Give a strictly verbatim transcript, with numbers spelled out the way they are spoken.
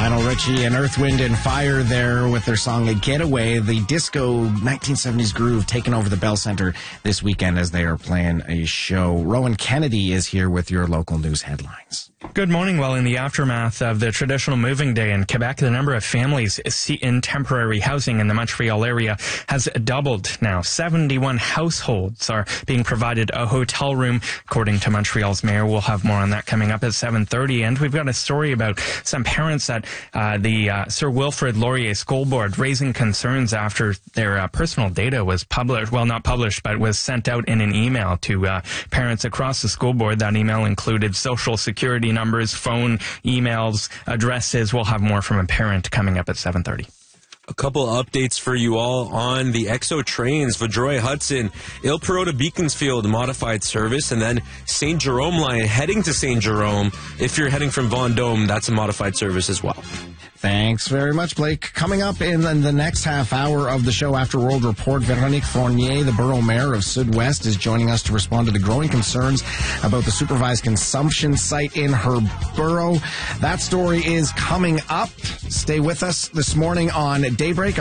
Lionel Richie and Earth, Wind and Fire there with their song Getaway. The disco nineteen seventies groove taking over the Bell Center this weekend as they are playing a show. Rowan Kennedy is here with your local news headlines. Good morning. Well, in the aftermath of the traditional moving day in Quebec, the number of families in temporary housing in the Montreal area has doubled now. seventy-one households are being provided a hotel room, according to Montreal's mayor. We'll have more on that coming up at seven thirty. And we've got a story about some parents at uh, the uh, Sir Wilfrid Laurier School Board raising concerns after their uh, personal data was published, well, not published, but was sent out in an email to uh, parents across the school board. That email included social security numbers, phone, emails, addresses. We'll have more from a parent coming up at seven thirty. A couple updates for you all on the X O trains. Vaudreuil Hudson, Il Perot to Beaconsfield modified service, and then Saint Jerome line heading to Saint Jerome. If you're heading from Vendôme, that's a modified service as well. Thanks very much, Blake. Coming up in the next half hour of the show After World Report, Veronique Fournier, the borough mayor of Sud-West, is joining us to respond to the growing concerns about the supervised consumption site in her borough. That story is coming up. Stay with us this morning on Daybreak.